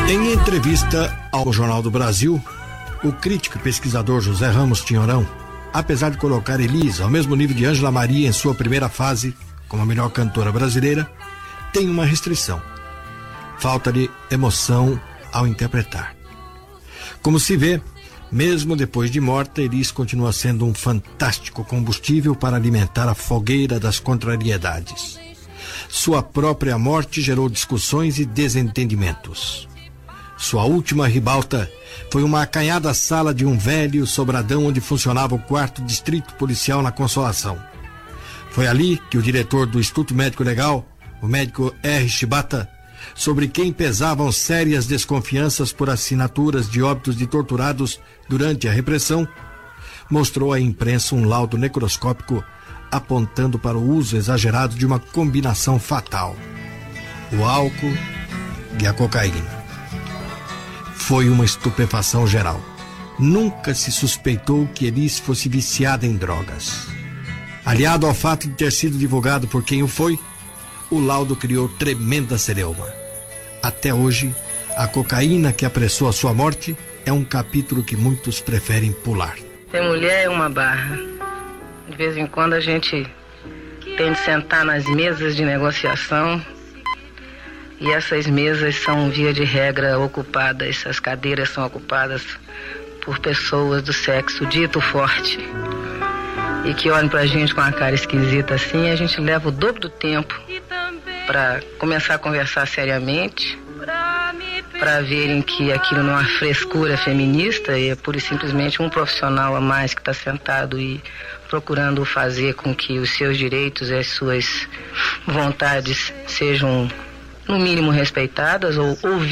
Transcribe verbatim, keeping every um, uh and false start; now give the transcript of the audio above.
Em entrevista ao Jornal do Brasil, o crítico e pesquisador José Ramos Tinhorão, apesar de colocar Elis ao mesmo nível de Ângela Maria em sua primeira fase como a melhor cantora brasileira, tem uma restrição: falta de emoção ao interpretar. Como se vê, mesmo depois de morta, Elis continua sendo um fantástico combustível para alimentar a fogueira das contrariedades. Sua própria morte gerou discussões e desentendimentos. Sua última ribalta foi uma acanhada sala de um velho sobradão onde funcionava o quarto distrito policial na Consolação. Foi ali que o diretor do Instituto Médico Legal, o médico R. Shibata, sobre quem pesavam sérias desconfianças por assinaturas de óbitos de torturados durante a repressão, mostrou à imprensa um laudo necroscópico apontando para o uso exagerado de uma combinação fatal: o álcool e a cocaína. Foi uma estupefação geral. Nunca se suspeitou que Elis fosse viciada em drogas. Aliado ao fato de ter sido divulgado por quem o foi, o laudo criou tremenda celeuma. Até hoje, a cocaína que apressou a sua morte é um capítulo que muitos preferem pular. Ter mulher é uma barra. De vez em quando a gente tem de sentar nas mesas de negociação, e essas mesas são, via de regra, ocupadas, essas cadeiras são ocupadas por pessoas do sexo dito forte, e que olham pra gente com uma cara esquisita assim. A gente leva o dobro do tempo para começar a conversar seriamente, para verem que aquilo não é uma frescura feminista, e é pura e simplesmente um profissional a mais que está sentado e procurando fazer com que os seus direitos e as suas vontades sejam, no mínimo, respeitadas ou ouvidas.